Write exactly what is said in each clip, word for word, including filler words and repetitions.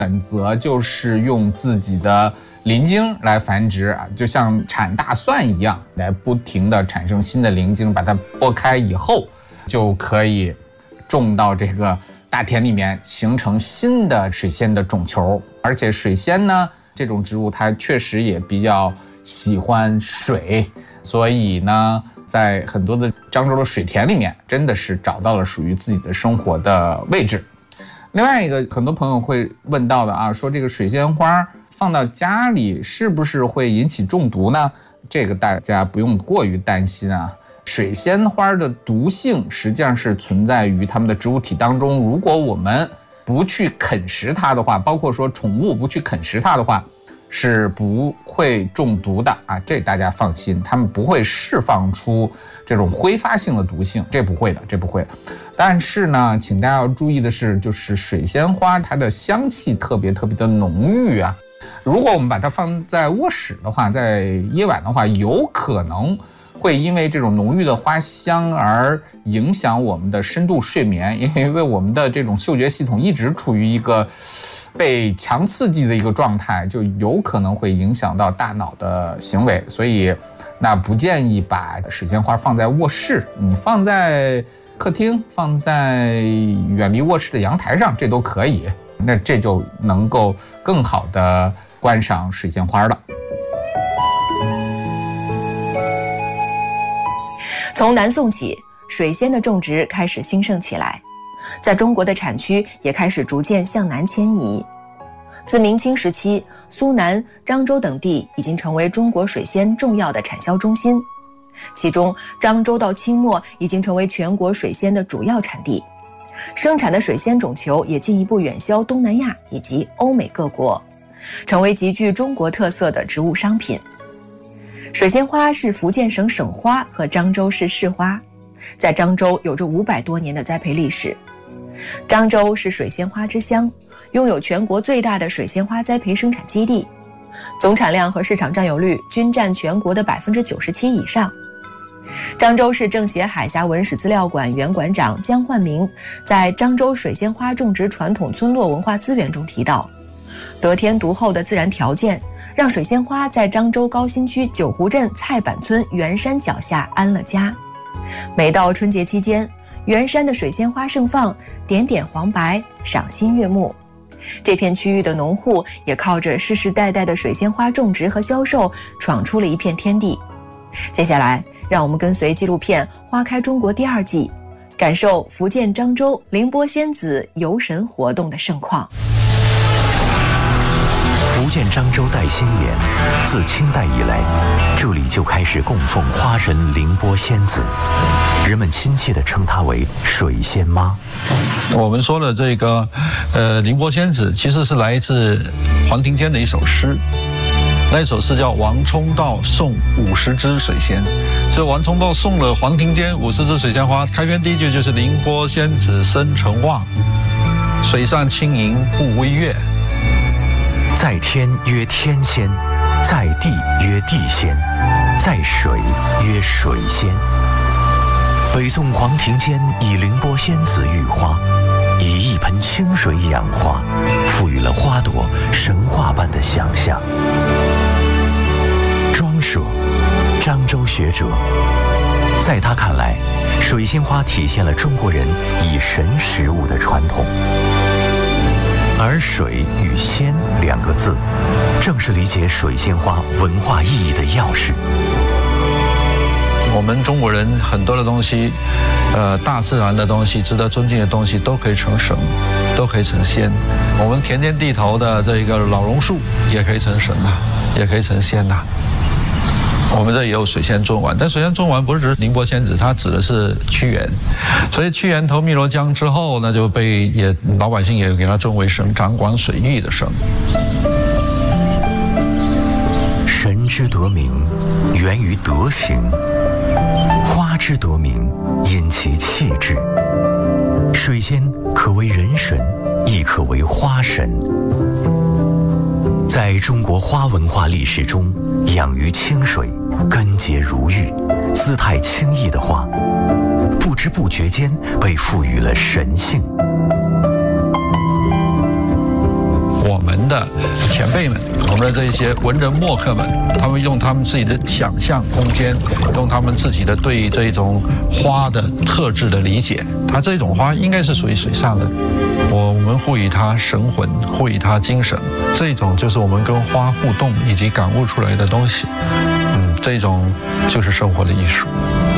选择就是用自己的鳞茎来繁殖啊，就像产大蒜一样，来不停地产生新的鳞茎，把它剥开以后，就可以种到这个大田里面，形成新的水仙的种球。而且水仙呢，这种植物它确实也比较喜欢水，所以呢，在很多的漳州的水田里面，真的是找到了属于自己的生活的位置。另外一个，很多朋友会问到的啊，说这个水仙花放到家里是不是会引起中毒呢？这个大家不用过于担心啊。水仙花的毒性实际上是存在于它们的植物体当中，如果我们不去啃食它的话，包括说宠物不去啃食它的话，是不会中毒的啊，这大家放心，它们不会释放出这种挥发性的毒性，这不会的，这不会的。但是呢，请大家要注意的是，就是水仙花它的香气特别特别的浓郁啊。如果我们把它放在卧室的话，在夜晚的话，有可能会因为这种浓郁的花香而影响我们的深度睡眠，因为我们的这种嗅觉系统一直处于一个被强刺激的一个状态，就有可能会影响到大脑的行为，所以那不建议把水仙花放在卧室，你放在客厅，放在远离卧室的阳台上，这都可以，那这就能够更好的观赏水仙花了。 从南宋起，水仙的种植开始兴盛起来，在中国的产区也开始逐渐向南迁移。自明清时期，苏南、漳州等地已经成为中国水仙重要的产销中心，其中漳州到清末已经成为全国水仙的主要产地，生产的水仙种球也进一步远销东南亚以及欧美各国，成为极具中国特色的植物商品。水仙花是福建省省花和漳州市市花，在漳州有着五百多年的栽培历史。漳州是水仙花之乡，拥有全国最大的水仙花栽培生产基地，总产量和市场占有率均占全国的百分之九十七以上。漳州市政协海峡文史资料馆原馆长江焕明在《漳州水仙花种植传统村落文化资源》中提到，得天独厚的自然条件让水仙花在漳州高新区九湖镇菜板村圆山脚下安了家。每到春节期间，圆山的水仙花盛放，点点黄白，赏心悦目。这片区域的农户也靠着世世代代的水仙花种植和销售，闯出了一片天地。接下来，让我们跟随纪录片《花开中国》第二季，感受福建漳州凌波仙子游神活动的盛况。 福建漳州带仙岩，自清代以来，这里就开始供奉花神凌波仙子，人们亲切地称她为水仙妈。 我们说的这个，呃，凌波仙子其实是来自黄庭坚的一首诗，那一首诗叫《王充道送五十枝水仙》，所以王充道送了黄庭坚五十枝水仙花。开篇第一句就是凌波仙子生辰旺，水上轻盈不微月。 在天曰天仙，在地曰地仙，在水曰水仙。北宋黄庭坚以凌波仙子育花，以一盆清水养花，赋予了花朵神话般的想象。庄舍，漳州学者，在他看来，水仙花体现了中国人以神食物的传统。而水与仙两个字，正是理解水仙花文化意义的钥匙。 我们中国人很多的东西，呃，大自然的东西，值得尊敬的东西，都可以成神，都可以成仙。我们田间地头的这个老榕树，也可以成神呐，也可以成仙呐。我们这也有水仙种丸，但水仙种丸不是指凌波仙子，它指的是屈原。所以屈原投汨罗江之后，那就被也老百姓也给他尊为神，掌管水域的神。 神之得名，源于德行；花之得名，因其气质。水仙可为人神，亦可为花神。在中国花文化历史中，养于清水，根结如玉，姿态轻逸的花，不知不觉间被赋予了神性。 我的前辈们，我们的这些文人墨客们，他们用他们自己的想象空间，用他们自己的对这种花的特质的理解，它这种花应该是属于水上的，我们赋予它神魂，赋予它精神，这种就是我们跟花互动以及感悟出来的东西。嗯，这种就是生活的艺术。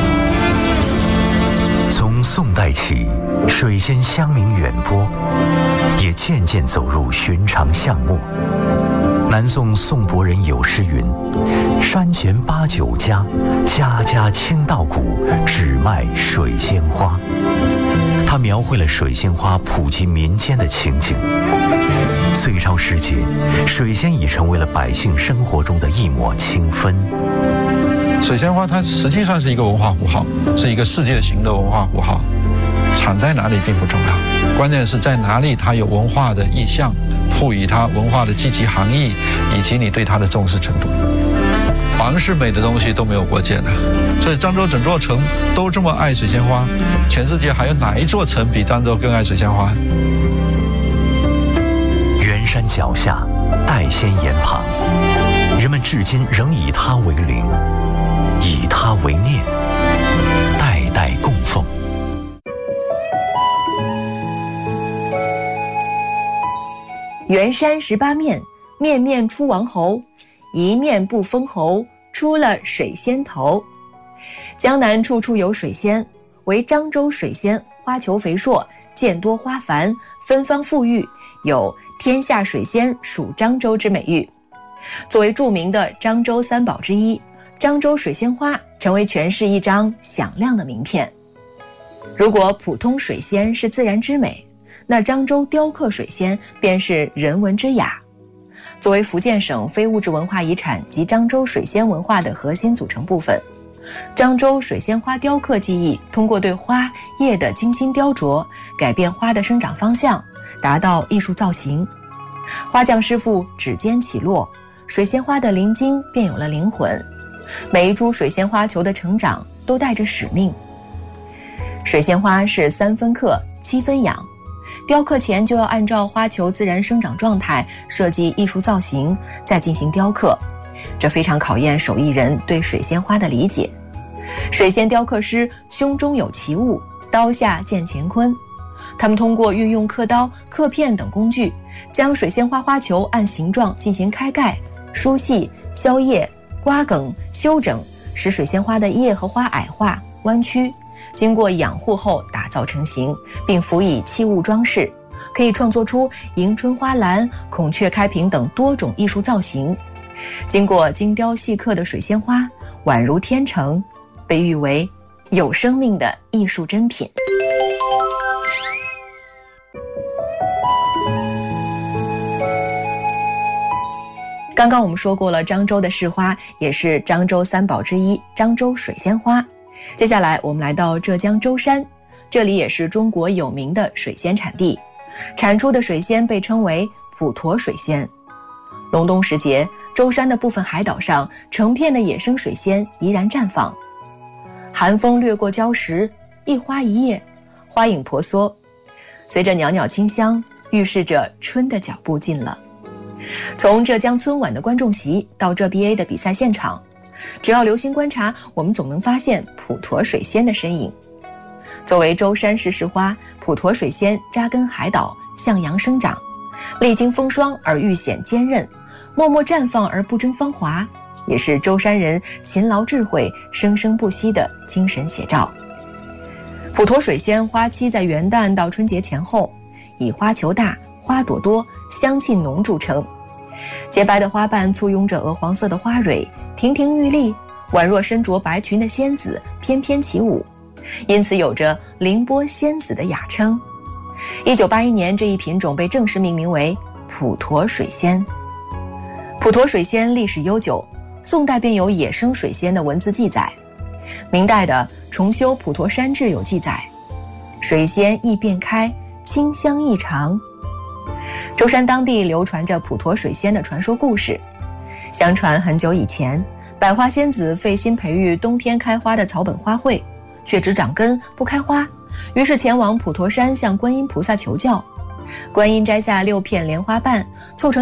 从宋代起，水仙香名远播，也渐渐走入寻常巷陌。南宋宋博人有诗云：“山前八九家，家家青稻谷，只卖水仙花。”他描绘了水仙花普及民间的情景。隋朝时节，水仙已成为了百姓生活中的一抹清芬。 水仙花它实际上是一个文化符号，是一个世界型的文化符号。产在哪里并不重要，关键是在哪里它有文化的意象，赋予它文化的积极含义，以及你对它的重视程度。凡是美的东西都没有国界的，所以漳州整座城都这么爱水仙花，全世界还有哪一座城比漳州更爱水仙花？ 圆山脚下，岱仙岩旁，人们至今仍以它为灵，以它为念，代代供奉。 圆山十八面，面面出王侯，一面不封侯，出了水仙头。江南处处有水仙，为漳州水仙花球肥硕，见多花繁，芬芳馥郁，有天下水仙属漳州之美誉。作为著名的漳州三宝之一，漳州水仙花成为全市一张响亮的名片。如果普通水仙是自然之美，那漳州雕刻水仙便是人文之雅。作为福建省非物质文化遗产及漳州水仙文化的核心组成部分，漳州水仙花雕刻技艺通过对花叶的精心雕琢，改变花的生长方向，达到艺术造型。花匠师傅指尖起落，水仙花的灵晶便有了灵魂。每一株水仙花球的成长都带着使命。水仙花是三分克七分养，雕刻前就要按照花球自然生长状态设计艺术造型，再进行雕刻，这非常考验手艺人对水仙花的理解。水仙雕刻师胸中有奇物，刀下见乾坤。他们通过运用刻刀、刻片等工具，将水仙花花球按形状进行开盖、梳细、削叶、刮梗、修整，使水仙花的叶和花矮化、弯曲，经过养护后打造成型，并辅以器物装饰，可以创作出迎春花篮、孔雀开屏等多种艺术造型。经过精雕细刻的水仙花宛如天成，被誉为有生命的艺术珍品。刚刚我们说过了，漳州的市花也是漳州三宝之一，漳州水仙花。接下来我们来到浙江舟山，这里也是中国有名的水仙产地，产出的水仙被称为普陀水仙。隆冬时节，舟山的部分海岛上成片的野生水仙怡然绽放，寒风掠过礁石，一花一叶，花影婆娑，随着袅袅清香，预示着春的脚步近了。从浙江春晚的观众席到浙 B A 的比赛现场，只要留心观察，我们总能发现普陀水仙的身影。作为舟山市市花，普陀水仙扎根海岛，向阳生长，历经风霜而愈显坚韧，默默绽放而不争芳华，也是舟山人勤劳智慧、生生不息的精神写照。普陀水仙花期在元旦到春节前后，以花球大、花朵多、香气浓著称。洁白的花瓣簇拥着鹅黄色的花蕊，亭亭玉立，宛若身着白裙的仙子翩翩起舞，因此有着凌波仙子的雅称。一九八一年，这一品种被正式命名为普陀水仙。普陀水仙历史悠久，宋代便有野生水仙的文字记载，明代的《重修普陀山志》有记载，水仙易变开，清香异常。舟山当地流传着普陀水仙的传说故事。相传很久以前，百花仙子费心培育冬天开花的草本花卉，却只长根不开花，于是前往普陀山向观音菩萨求教。观音摘下六片莲花瓣，凑成